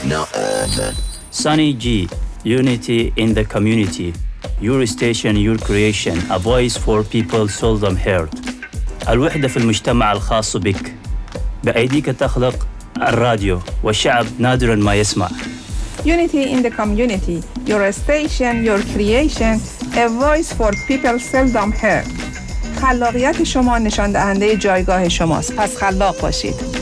not urban. Sunny G, unity in the community. Your station, your creation. A voice for people seldom heard. الوحدة في المجتمع الخاص بك. بأيديك تخلق الراديو والشعب نادراً ما يسمع. Unity in the community. Your station, your creation. A voice for people seldom heard. خلاقیت شما نشان دهنده جایگاه شماست. پس خلاق باشید.